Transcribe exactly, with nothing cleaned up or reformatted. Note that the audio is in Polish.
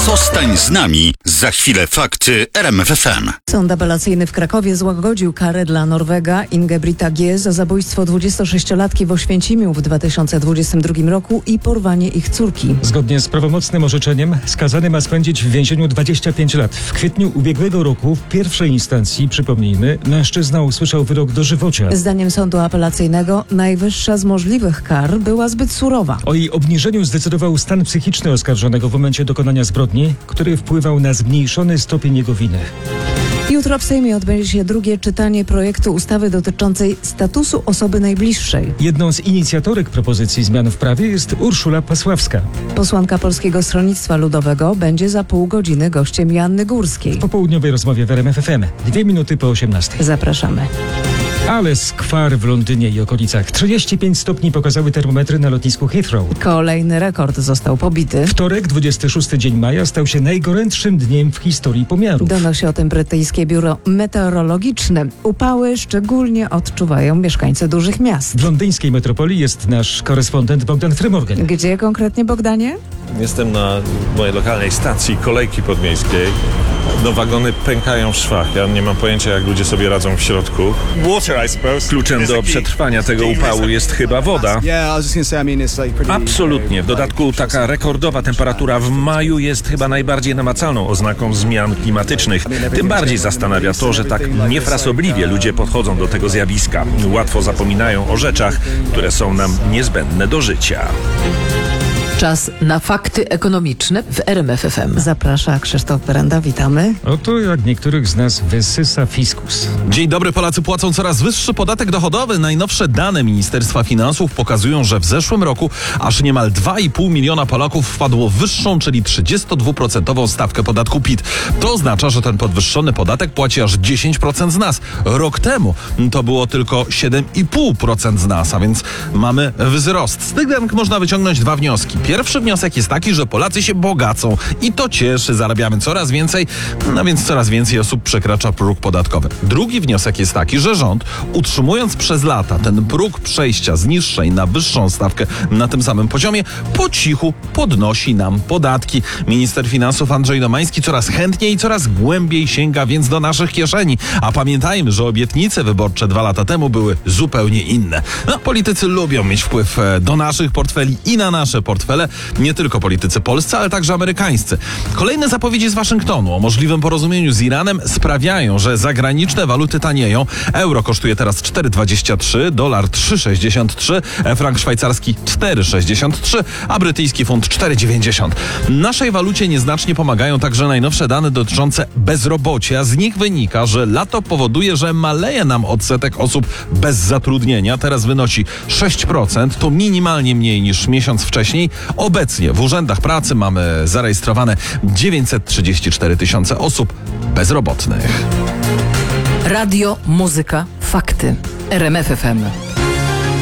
Zostań z nami. Za chwilę fakty R M F F M. Sąd apelacyjny w Krakowie złagodził karę dla Norwega Ingebrigta G. za zabójstwo dwudziestosześciolatki w Oświęcimiu w dwa tysiące dwudziestym drugim roku i porwanie ich córki. Zgodnie z prawomocnym orzeczeniem skazany ma spędzić w więzieniu dwadzieścia pięć lat. W kwietniu ubiegłego roku w pierwszej instancji, przypomnijmy, mężczyzna usłyszał wyrok dożywocia. Zdaniem sądu apelacyjnego najwyższa z możliwych kar była zbyt surowa. O jej obniżeniu zdecydował stan psychiczny oskarżonego w momencie dokonania zbrodni, który wpływał na zmniejszony stopień jego winy. Jutro w Sejmie odbędzie się drugie czytanie projektu ustawy dotyczącej statusu osoby najbliższej. Jedną z inicjatorek propozycji zmian w prawie jest Urszula Pasławska. Posłanka Polskiego Stronnictwa Ludowego będzie za pół godziny gościem Joanny Górskiej. W popołudniowej rozmowie w R M F F M. Dwie minuty po osiemnastej. Zapraszamy. Ale skwar w Londynie i okolicach. trzydzieści pięć stopni pokazały termometry na lotnisku Heathrow. Kolejny rekord został pobity. Wtorek, dwudziestego szóstego dzień maja, stał się najgorętszym dniem w historii pomiarów. Donosi o tym brytyjskie biuro meteorologiczne. Upały szczególnie odczuwają mieszkańcy dużych miast. W londyńskiej metropolii jest nasz korespondent Bogdan Frymorgan. Gdzie konkretnie, Bogdanie? Jestem na mojej lokalnej stacji kolejki podmiejskiej. No, wagony pękają w szwach. Ja nie mam pojęcia, jak ludzie sobie radzą w środku. Kluczem do przetrwania tego upału jest chyba woda. Absolutnie. W dodatku taka rekordowa temperatura w maju jest chyba najbardziej namacalną oznaką zmian klimatycznych. Tym bardziej zastanawia to, że tak niefrasobliwie ludzie podchodzą do tego zjawiska. Łatwo zapominają o rzeczach, które są nam niezbędne do życia. Czas na fakty ekonomiczne w R M F F M. Zaprasza Krzysztof Perenda, witamy. Oto jak niektórych z nas wysysa fiskus. Dzień dobry, Polacy płacą coraz wyższy podatek dochodowy. Najnowsze dane Ministerstwa Finansów pokazują, że w zeszłym roku aż niemal dwa i pół miliona Polaków wpadło w wyższą, czyli trzydziestodwuprocentową stawkę podatku P I T. To oznacza, że ten podwyższony podatek płaci aż dziesięć procent z nas. Rok temu to było tylko siedem i pół procent z nas, a więc mamy wzrost. Z tych danych można wyciągnąć dwa wnioski. Pierwszy wniosek jest taki, że Polacy się bogacą i to cieszy, zarabiamy coraz więcej, no więc coraz więcej osób przekracza próg podatkowy. Drugi wniosek jest taki, że rząd, utrzymując przez lata ten próg przejścia z niższej na wyższą stawkę na tym samym poziomie, po cichu podnosi nam podatki. Minister finansów Andrzej Domański coraz chętniej i coraz głębiej sięga więc do naszych kieszeni. A pamiętajmy, że obietnice wyborcze dwa lata temu były zupełnie inne. No, politycy lubią mieć wpływ do naszych portfeli i na nasze portfele. Nie tylko politycy polscy, ale także amerykańscy. Kolejne zapowiedzi z Waszyngtonu o możliwym porozumieniu z Iranem sprawiają, że zagraniczne waluty tanieją. Euro kosztuje teraz cztery dwadzieścia trzy, dolar trzy sześćdziesiąt trzy, frank szwajcarski cztery sześćdziesiąt trzy, a brytyjski funt cztery dziewięćdziesiąt. Naszej walucie nieznacznie pomagają także najnowsze dane dotyczące bezrobocia. Z nich wynika, że lato powoduje, że maleje nam odsetek osób bez zatrudnienia. Teraz wynosi sześć procent, to minimalnie mniej niż miesiąc wcześniej. Obecnie w urzędach pracy mamy zarejestrowane dziewięćset trzydzieści cztery tysiące osób bezrobotnych. Radio, muzyka, fakty. R M F F M.